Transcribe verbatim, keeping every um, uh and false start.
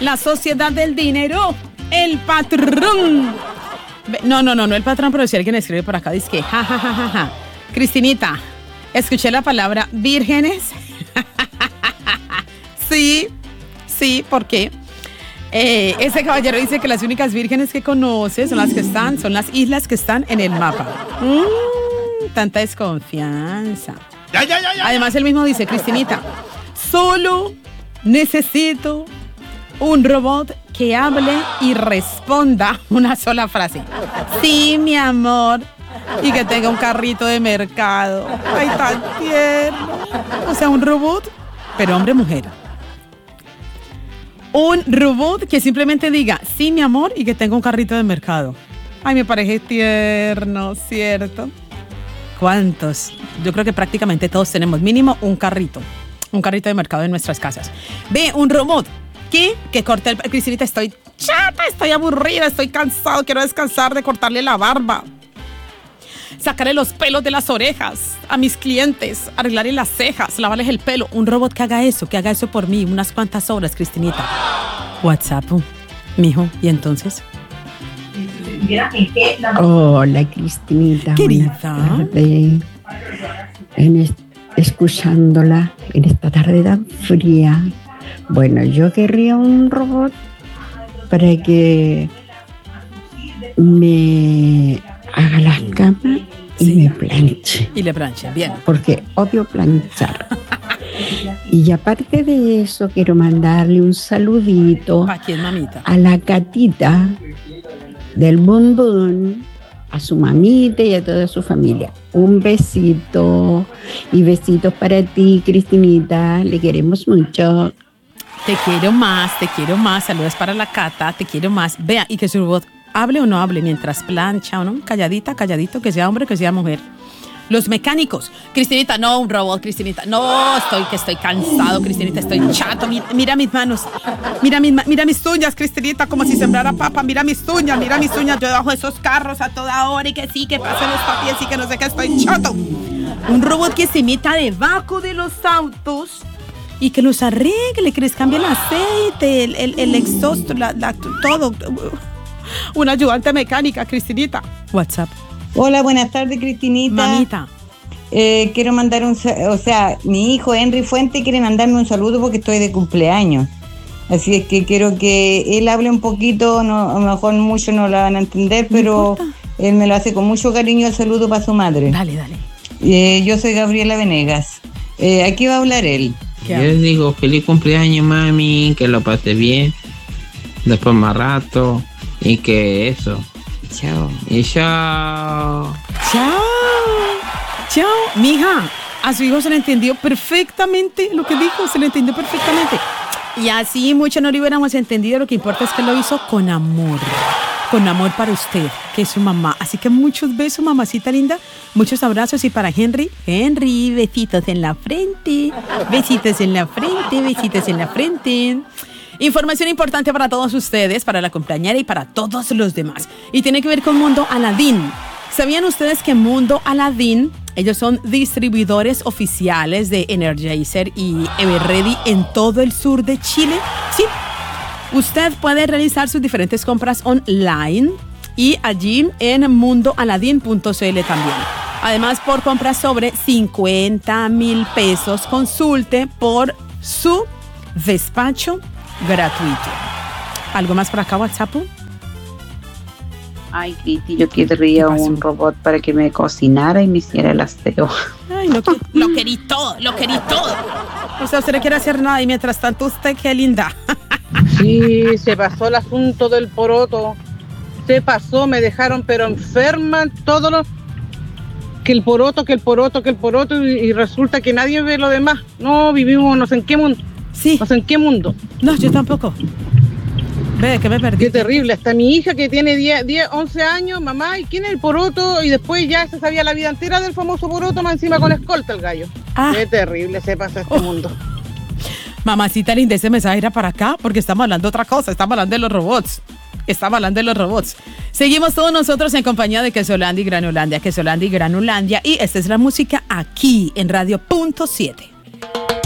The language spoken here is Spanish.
la sociedad del dinero, el patrón. No, no, no, no el patrón, pero si alguien escribe por acá, dice que ja, ja, ja, ja, ja. Cristinita, escuché la palabra vírgenes. Sí, sí, ¿por qué? Eh, ese caballero dice que las únicas vírgenes que conoce son las que están, son las islas que están en el mapa. Mm, tanta desconfianza. Ya, ya, ya, ya. Además, él mismo dice, Cristinita, solo necesito un robot que hable y responda una sola frase. Sí, mi amor. Y que tenga un carrito de mercado. Ay, tan tierno. O sea, un robot, pero hombre-mujer. Un robot que simplemente diga, sí, mi amor, y que tenga un carrito de mercado. Ay, me parece tierno, ¿cierto? ¿Cuántos? Yo creo que prácticamente todos tenemos mínimo un carrito. Un carrito de mercado en nuestras casas. Ve, un robot. ¿Qué? Que corte el... Cristinita, estoy chata, estoy aburrida, estoy cansado, quiero descansar de cortarle la barba. Sacarle los pelos de las orejas a mis clientes, arreglarle las cejas, lavarles el pelo. Un robot que haga eso, que haga eso por mí, unas cuantas horas, Cristinita. WhatsApp, mijo, ¿y entonces? Hola, Cristinita. Querida. En es, escuchándola en esta tarde tan fría. Bueno, yo querría un robot para que me haga las camas y sí, me planche. Y le planche, bien. Porque odio planchar. Y aparte de eso, quiero mandarle un saludito. ¿A quién, mamita? A la Catita del Bun Bun, a su mamita y a toda su familia. Un besito y besitos para ti, Cristinita. Le queremos mucho. Te quiero más, te quiero más. Saludos para la Cata, te quiero más. Vea, y que su robot hable o no hable mientras plancha o no, calladita, calladito, que sea hombre, que sea mujer. Los mecánicos. Cristinita, no, un robot, Cristinita. No, estoy que estoy cansado, Cristinita, estoy chato. Mira, mira mis manos. Mira mis, mira mis uñas, Cristinita, como si sembrara papa. Mira mis uñas, mira mis uñas. Yo debajo de esos carros a toda hora y que sí, que pasen los papiés y que no sé qué, estoy chato. Un robot que se meta debajo de los autos y que los arregle, que les cambie el aceite, el, el, el exhausto, la, la, todo. Una ayudante mecánica, Cristinita. WhatsApp. Hola, buenas tardes, Cristinita. Mamita. Eh, quiero mandar un... O sea, mi hijo Henry Fuente quiere mandarme un saludo porque estoy de cumpleaños. Así es que quiero que él hable un poquito, no, a lo mejor mucho no lo van a entender, pero él me lo hace con mucho cariño el saludo para su madre. Dale, dale. Eh, yo soy Gabriela Venegas. Eh, aquí va a hablar él. Yo les digo, feliz cumpleaños, mami, que lo pase bien. Después más rato. Y que eso. Chao. Y chao. Chao. Chao. Mija, a su hijo se le entendió perfectamente lo que dijo, se le entendió perfectamente. Y así mucho no lo hubiéramos entendido, lo que importa es que lo hizo con amor. Con amor para usted, que es su mamá. Así que muchos besos, mamacita linda. Muchos abrazos. Y para Henry, Henry, besitos en la frente. Besitos en la frente, besitos en la frente. Información importante para todos ustedes, para la cumpleañera y para todos los demás. Y tiene que ver con Mundo Aladín. ¿Sabían ustedes que Mundo Aladín, ellos son distribuidores oficiales de Energizer y Everready en todo el sur de Chile? Sí. Usted puede realizar sus diferentes compras online y allí en mundo aladín punto c l también. Además, por compras sobre cincuenta mil pesos, consulte por su despacho gratuito. ¿Algo más por acá, WhatsApp? Ay, Cristi, yo querría un robot para que me cocinara y me hiciera el aseo. Ay, lo, que, lo querí todo, lo querí todo. O sea, usted no quiere hacer nada y mientras tanto usted, qué linda. Sí, se pasó el asunto del poroto. Se pasó, me dejaron pero enferma todo lo... Que el poroto, que el poroto, que el poroto y, y resulta que nadie ve lo demás. No, vivimos no sé en qué mundo. Sí. No sé en qué mundo. No, yo tampoco. Ve, que me perdí. Qué terrible. Hasta mi hija que tiene diez, diez, once años, mamá, ¿y quién es el poroto? Y después ya se sabía la vida entera del famoso poroto, más encima con escolta el gallo. Ah. Qué terrible se pasa este oh. mundo. Mamacita linda, ese mensaje era para acá porque estamos hablando de otra cosa, estamos hablando de los robots. Estamos hablando de los robots. Seguimos todos nosotros en compañía de Quesolandia y Granulandia, Quesolandia y Granulandia, y esta es la música aquí en Radio Punto siete.